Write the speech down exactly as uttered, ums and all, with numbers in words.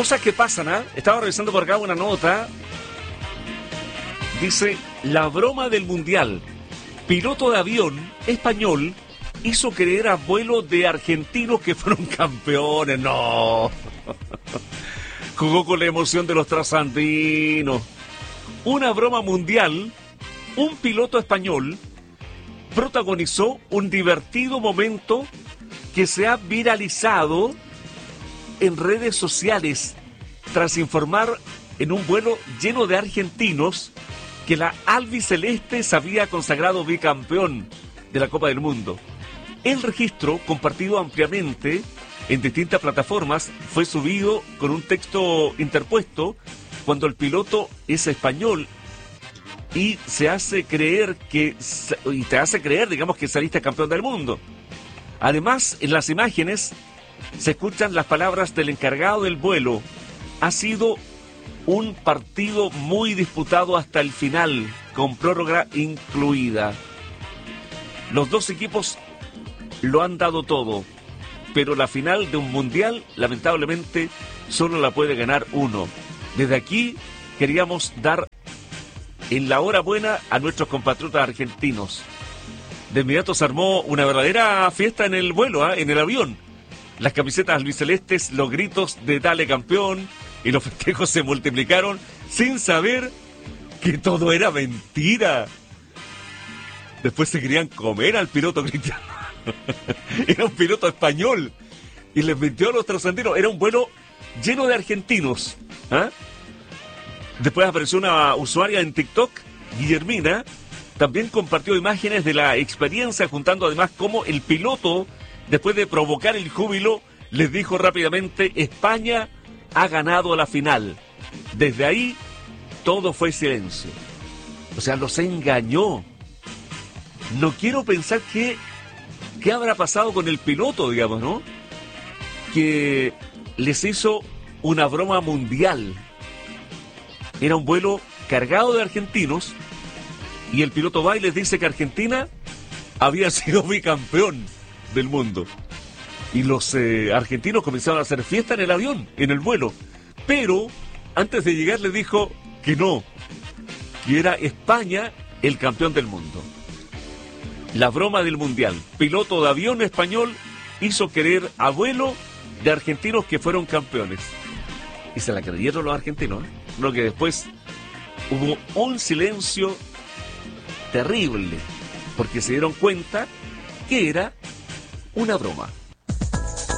Cosas que pasan, ¿ah? ¿eh? Estaba revisando por acá una nota. Dice, la broma del mundial. Piloto de avión español hizo creer a vuelo de argentinos que fueron campeones. No. Jugó con la emoción de los trasandinos. Una broma mundial. Un piloto español protagonizó un divertido momento que se ha viralizado en redes sociales tras informar en un vuelo lleno de argentinos que la albiceleste se había consagrado bicampeón de la Copa del Mundo. El registro, compartido ampliamente en distintas plataformas, fue subido con un texto interpuesto cuando el piloto es español y se hace creer que y te hace creer, digamos, que saliste campeón del mundo. Además, en las imágenes se escuchan las palabras del encargado del vuelo. Ha sido un partido muy disputado hasta el final, con prórroga incluida. Los dos equipos lo han dado todo, pero la final de un mundial, lamentablemente, solo la puede ganar uno. Desde aquí queríamos dar en la hora buena a nuestros compatriotas argentinos. De inmediato se armó una verdadera fiesta en el vuelo, ¿eh? En el avión. Las camisetas albicelestes, los gritos de dale campeón y los festejos se multiplicaron sin saber que todo era mentira. Después se querían comer al piloto cristiano. Era un piloto español y les mintió a los trasandinos. Era un vuelo lleno de argentinos. ¿Ah? Después apareció una usuaria en TikTok, Guillermina, también compartió imágenes de la experiencia, juntando además cómo el piloto, después de provocar el júbilo, les dijo rápidamente: España ha ganado la final. Desde ahí, todo fue silencio. O sea, los engañó. No quiero pensar qué, qué habrá pasado con el piloto, digamos, ¿no? Que les hizo una broma mundial. Era un vuelo cargado de argentinos y el piloto va y les dice que Argentina había sido bicampeón del mundo. Y los eh, argentinos comenzaron a hacer fiesta en el avión, en el vuelo. Pero antes de llegar le dijo que no, que era España el campeón del mundo. La broma del mundial. Piloto de avión español hizo creer a vuelo de argentinos que fueron campeones. Y se la creyeron los argentinos, ¿eh? Lo que después hubo un silencio terrible, porque se dieron cuenta que era una broma.